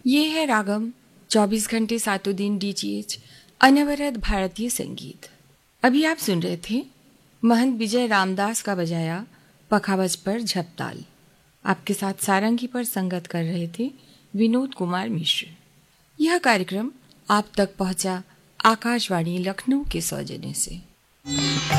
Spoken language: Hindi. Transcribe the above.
ये है रागम 24 घंटे सातों दिन डीटीएच अनवरत भारतीय संगीत। अभी आप सुन रहे थे महंत विजय रामदास का बजाया पखावज पर झपताल। आपके साथ सारंगी पर संगत कर रहे थे विनोद कुमार मिश्र। यह कार्यक्रम आप तक पहुंचा आकाशवाणी लखनऊ के सौजन्य से।